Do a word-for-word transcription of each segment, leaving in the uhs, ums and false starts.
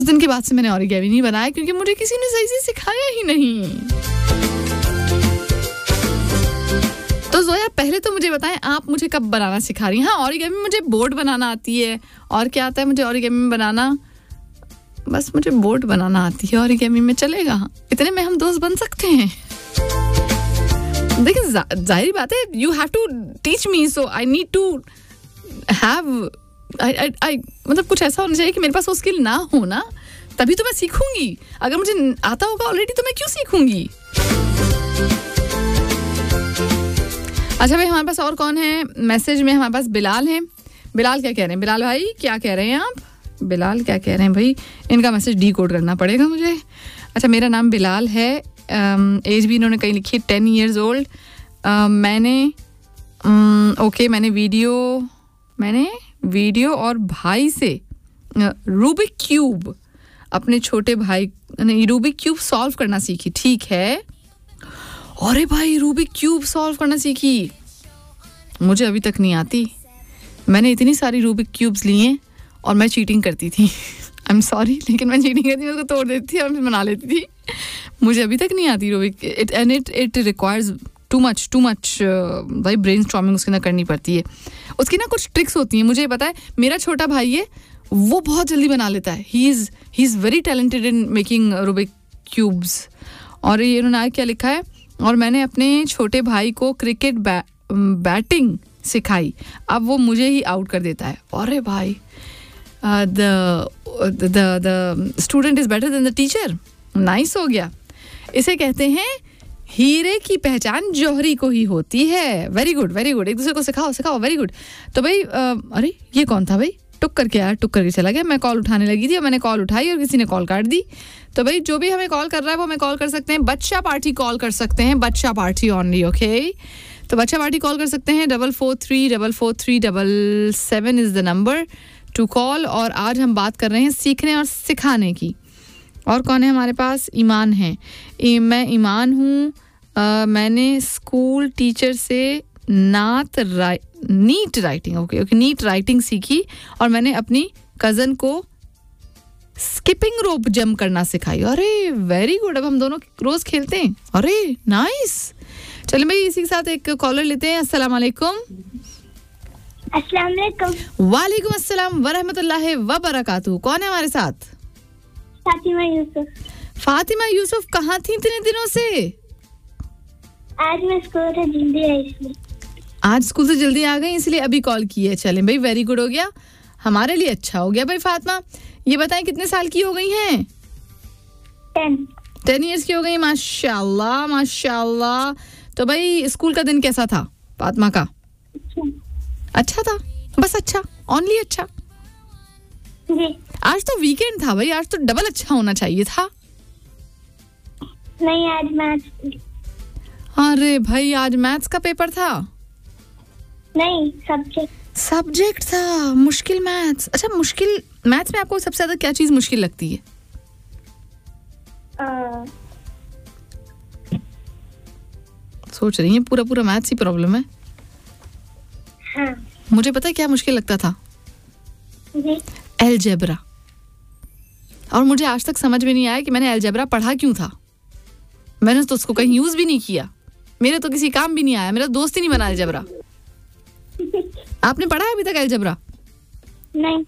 उस दिन के बाद से मैंने ओरिगेमी नहीं बनाया क्योंकि मुझे किसी ने सही से सिखाया ही नहीं। तो जोया पहले तो मुझे बताएं आप मुझे कब बनाना सिखा रही हैं? हाँ, ओरिगेमी में मुझे बोर्ड बनाना आती है। और क्या आता है मुझे ओरिगेमी में बनाना? बस मुझे बोर्ड बनाना आती है ओरिगेमी में, चलेगा। इतने में हम दोस्त बन सकते हैं। देखिए जा, जाहिर बात है, you have to teach me, so I need to have I आई आई मतलब कुछ ऐसा होना चाहिए कि मेरे पास वो स्किल ना हो ना, तभी तो मैं सीखूंगी। अगर मुझे आता होगा ऑलरेडी तो मैं क्यों सीखूंगी? अच्छा भाई, हमारे पास और कौन है? मैसेज में हमारे पास बिलाल है। बिलाल क्या कह रहे हैं? बिलाल भाई क्या कह रहे हैं आप? बिलाल क्या कह रहे हैं भाई? इनका मैसेज डी कोड करना पड़ेगा मुझे। अच्छा, मेरा नाम बिलाल है, एज भी इन्होंने कहीं लिखी है टेन ईयर्स ओल्ड। मैंने ओके मैंने वीडियो मैंने वीडियो और भाई से रूबिक क्यूब अपने छोटे भाई ने रूबिक क्यूब सॉल्व करना सीखी। ठीक है। अरे भाई, रूबिक क्यूब सॉल्व करना सीखी? मुझे अभी तक नहीं आती। मैंने इतनी सारी रूबिक क्यूब्स लिए और मैं चीटिंग करती थी। आई एम सॉरी, लेकिन मैं चीटिंग करती थी, उसको तोड़ देती थी और फिर बना लेती थी। मुझे अभी तक नहीं आती Rubik. It and it it requires too much too much भाई ब्रेन स्टॉर्मिंग उसके अंदर करनी पड़ती है। उसकी ना कुछ ट्रिक्स होती हैं। मुझे पता है, मेरा छोटा भाई है, वो बहुत जल्दी बना लेता है। He is he is very talented in making Rubik cubes. और ये उन्होंने क्या लिखा है? और मैंने अपने छोटे भाई को क्रिकेट बै, बैटिंग सिखाई, अब वो मुझे ही आउट कर देता है। अरे भाई, the the student is better than the teacher. Nice हो गया। इसे कहते हैं हीरे की पहचान जौहरी को ही होती है। Very good very good. एक दूसरे को सिखाओ सिखाओ। Very good. तो भाई आ, अरे ये कौन था भाई? टुक करके आया, टुक करके चला गया। मैं कॉल उठाने लगी थी और मैंने कॉल उठाई और किसी ने कॉल काट दी। तो भाई जो भी हमें कॉल कर रहा है वो हमें कॉल कर सकते हैं। बच्चा पार्टी कॉल कर सकते हैं, बच्चा पार्टी ओनली। ओके, तो बच्चा पार्टी कॉल कर सकते हैं। Double four three double four three double seven is the number two call. और आज हम बात कर रहे हैं सीखने और सिखाने की। और कौन है हमारे पास? ईमान है। ए, मैं ईमान हूँ। मैंने स्कूल टीचर से नात राइ NEET writing okay okay NEET writing सीखी और मैंने अपनी कज़न को स्किपिंग रोप जंप करना सिखाई। अरे वेरी गुड। अब हम दोनों रोज खेलते हैं। अरे नाइस। चलिए भाई, इसी के साथ एक कॉलर लेते हैं। अस्सलाम वालेकुम। अस्सलाम वालेकुम। वालेकुम अस्सलाम वरहमतुल्लाहि वबरकातुहू। कौन है हमारे साथ? फातिमा यूसुफ। फातिमा यूसुफ, कहाँ थी इतने दिनों से? आज मैं स्कूल से जल्दी आई इसलिए। आज स्कूल से जल्दी आ गई इसलिए अभी कॉल की है। चलें भाई, वेरी गुड हो गया, हमारे लिए अच्छा हो गया। भाई फातिमा, ये बताएं कितने साल की हो गई हैं? टेन टेन ईयर्स की हो गई। माशाल्लाह माशाल्लाह। तो भाई स्कूल का दिन कैसा था फातिमा का? अच्छा, अच्छा था, बस अच्छा, ओनली अच्छा। जी। आज तो वीकेंड था भाई, आज तो डबल अच्छा होना चाहिए था। नहीं, आज मैथ्स। अरे भाई, आज मैथ्स का पेपर था? नहीं, सब्जेक्ट। सब्जेक्ट था, मुश्किल मैथ्स। अच्छा, मुश्किल मैथ्स में आपको सबसे ज्यादा क्या चीज मुश्किल लगती है? आ... सोच रही है, पूरा पूरा मैथ्स ही प्रॉब्लम है। हाँ। मुझे पता है क्या मुश्किल लगता था? जी। अलजेब्रा। और मुझे आज तक समझ में नहीं आया कि मैंने अलजेब्रा पढ़ा क्यों था। मैंने तो उसको कहीं यूज भी नहीं किया, मेरे तो किसी काम भी नहीं आया, मेरा दोस्त ही नहीं बना अलजेब्रा। आपने पढ़ा है अभी तक अलजेब्रा? नहीं।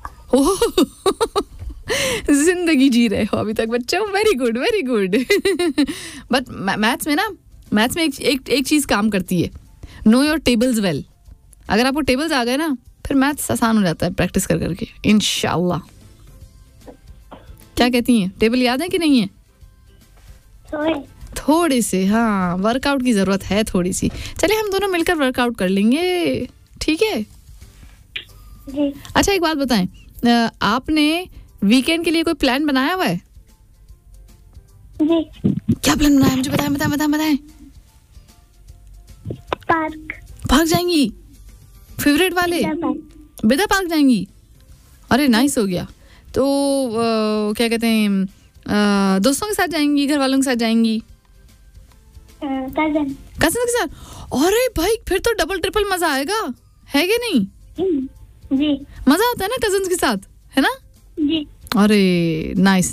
जिंदगी जी रहे हो अभी तक बच्चों। Very good very good. But maths में ना, मैथ्स में एक एक, एक चीज काम करती है, नो योर टेबल्स वेल। अगर आपको टेबल्स आ गए ना, फिर मैथ्स आसान हो जाता है प्रैक्टिस कर करके, इंशाल्लाह। क्या कहती हैं, टेबल याद है कि नहीं है? थोड़े थोड़ी सी, हाँ, वर्कआउट की जरूरत है थोड़ी सी। चलिए हम दोनों मिलकर वर्कआउट कर लेंगे, ठीक है? जी। अच्छा एक बात बताएं, आपने वीकेंड के लिए कोई प्लान बनाया हुआ है? जी। क्या प्लान बनाया, मुझे बताएं बताएं बताएं बताएं। पार्क। पार्क जाएंगी? फेवरेट वाले? बिदा पार्क जाएंगी? अरे नाइस हो गया। तो आ, क्या कहते हैं, आ, दोस्तों के साथ जाएंगी, घर वालों के साथ जाएंगी? कजन। कजन के साथ? अरे भाई, फिर तो डबल ट्रिपल मजा आएगा, है कि नहीं? जी। मजा आता है ना कजन के साथ, है ना? जी। अरे नाइस